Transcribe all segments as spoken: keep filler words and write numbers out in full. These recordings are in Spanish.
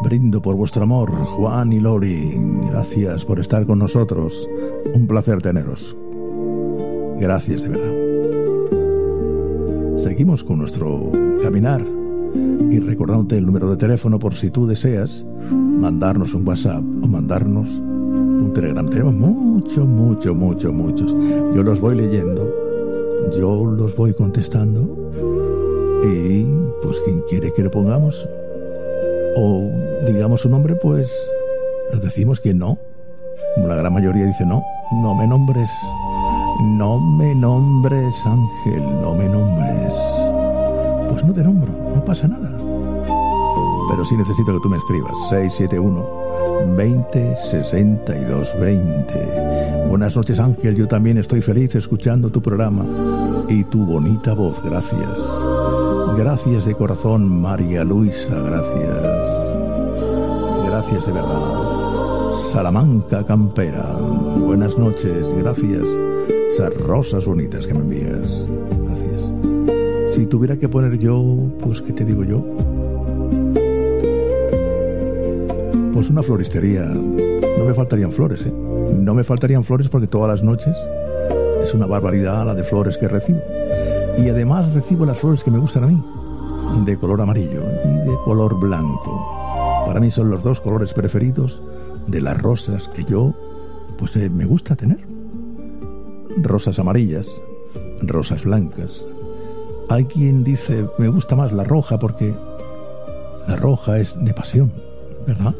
brindo por vuestro amor, Juan y Lori. Gracias por estar con nosotros. Un placer teneros. Gracias de verdad. Seguimos con nuestro caminar y recordándote el número de teléfono por si tú deseas mandarnos un WhatsApp o mandarnos un Telegram. Tenemos mucho, mucho, mucho, muchos. Yo los voy leyendo, yo los voy contestando y pues quien quiere que le pongamos o digamos su nombre, pues nos decimos que no. Como la gran mayoría dice no, no me nombres, no me nombres Ángel, no me nombres. Pues no te nombro, no pasa nada. Pero sí necesito que tú me escribas seis siete uno, veinte, sesenta y dos, veinte. Buenas noches Ángel, yo también estoy feliz escuchando tu programa y tu bonita voz, gracias. Gracias de corazón, María Luisa, gracias. Gracias de verdad. Salamanca Campera, buenas noches, gracias. Esas rosas bonitas que me envías, gracias. Si tuviera que poner yo, pues ¿qué te digo yo? Pues una floristería. No me faltarían flores, ¿eh? No me faltarían flores porque todas las noches es una barbaridad la de flores que recibo. Y además recibo las flores que me gustan a mí, de color amarillo y de color blanco. Para mí son los dos colores preferidos de las rosas que yo, pues eh, me gusta tener. Rosas amarillas, rosas blancas. Hay quien dice, me gusta más la roja porque la roja es de pasión, ¿verdad?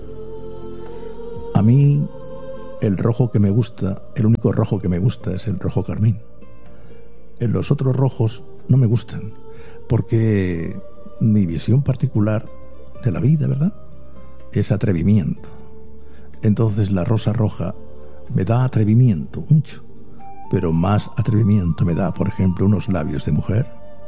A mí, el rojo que me gusta, el único rojo que me gusta es el rojo carmín. En los otros rojos no me gustan, porque mi visión particular de la vida, ¿verdad?, es atrevimiento. Entonces la rosa roja me da atrevimiento, mucho, pero más atrevimiento me da, por ejemplo, unos labios de mujer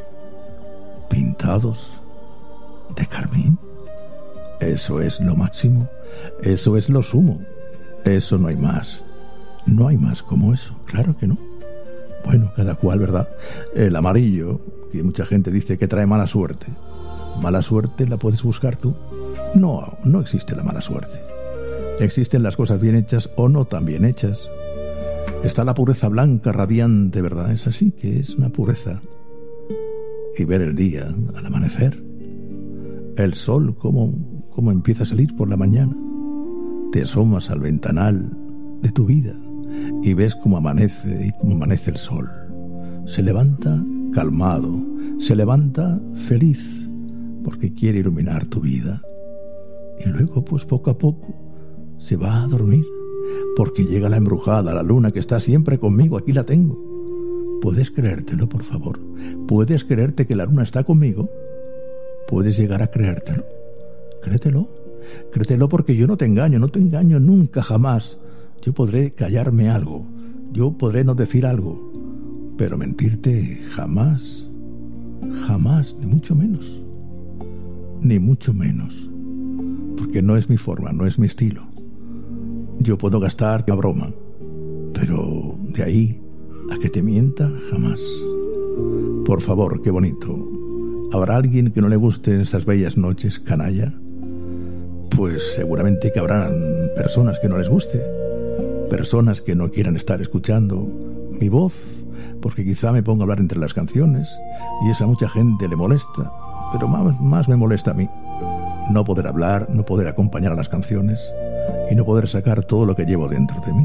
pintados de carmín. Eso es lo máximo, eso es lo sumo, eso no hay más, no hay más como eso, claro que no. Bueno, cada cual, ¿verdad? El amarillo, que mucha gente dice que trae mala suerte. ¿Mala suerte la puedes buscar tú? No, no existe la mala suerte. Existen las cosas bien hechas o no tan bien hechas. Está la pureza blanca, radiante, ¿verdad? Es así, que es una pureza. Y ver el día al amanecer. El sol, cómo, cómo empieza a salir por la mañana. Te asomas al ventanal de tu vida y ves cómo amanece y cómo amanece el sol. Se levanta calmado, se levanta feliz, porque quiere iluminar tu vida. Y luego, pues poco a poco, se va a dormir, porque llega la embrujada, la luna que está siempre conmigo, aquí la tengo. ¿Puedes creértelo, por favor? ¿Puedes creerte que la luna está conmigo? ¿Puedes llegar a creértelo? Créetelo, créetelo porque yo no te engaño, no te engaño nunca, jamás. Yo podré callarme algo, yo podré no decir algo, pero mentirte jamás, jamás, ni mucho menos, ni mucho menos, porque no es mi forma, no es mi estilo. Yo puedo gastar la broma, pero de ahí a que te mienta, jamás. Por favor, qué bonito. ¿Habrá alguien que no le gusten esas bellas noches, canalla? Pues seguramente que habrán personas que no les guste. Personas que no quieran estar escuchando mi voz, porque quizá me ponga a hablar entre las canciones y eso a mucha gente le molesta, pero más, más me molesta a mí. No poder hablar, no poder acompañar a las canciones y no poder sacar todo lo que llevo dentro de mí.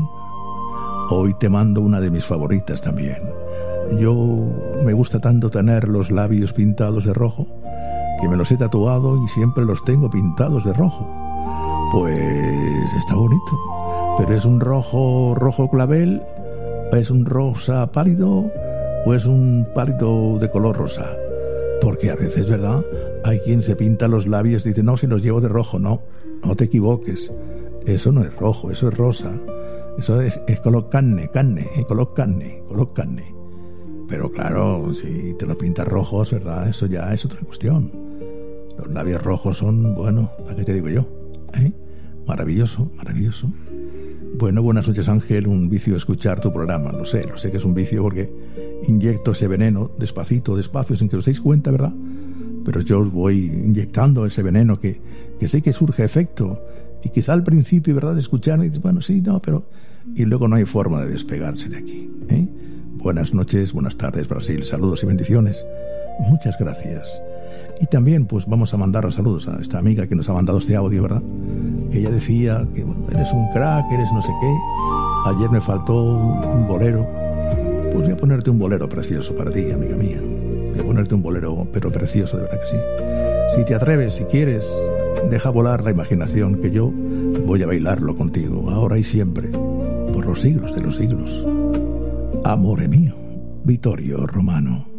Hoy te mando una de mis favoritas también. Yo me gusta tanto tener los labios pintados de rojo que me los he tatuado y siempre los tengo pintados de rojo. Pues está bonito. Pero es un rojo, rojo clavel, es un rosa pálido o es un pálido de color rosa. Porque a veces, ¿verdad?, hay quien se pinta los labios y dice, no, si los llevo de rojo. No, no te equivoques. Eso no es rojo, eso es rosa. Eso es, es color carne, carne, color carne, color carne. Pero claro, si te los pintas rojos, ¿verdad?, eso ya es otra cuestión. Los labios rojos son, bueno, ¿para qué te digo yo? ¿Eh? Maravilloso, maravilloso. Bueno, buenas noches Ángel, un vicio escuchar tu programa, lo sé, lo sé que es un vicio porque inyecto ese veneno despacito, despacio, sin que os deis cuenta, ¿verdad? pero yo os voy inyectando ese veneno que, que sé que surge efecto, y quizá al principio, ¿verdad?, escuchar y bueno, sí, no, pero... y luego no hay forma de despegarse de aquí, ¿eh? Buenas noches, buenas tardes, Brasil, saludos y bendiciones. Muchas gracias. Y también, pues vamos a mandar los saludos a esta amiga que nos ha mandado este audio, ¿verdad? Que ella decía que, bueno, eres un crack, eres no sé qué. Ayer me faltó un bolero. Pues voy a ponerte un bolero precioso para ti, amiga mía. Voy a ponerte un bolero, pero precioso, de verdad que sí. Si te atreves, si quieres, deja volar la imaginación, que yo voy a bailarlo contigo, ahora y siempre, por los siglos de los siglos. Amore mío, Vittorio Romano.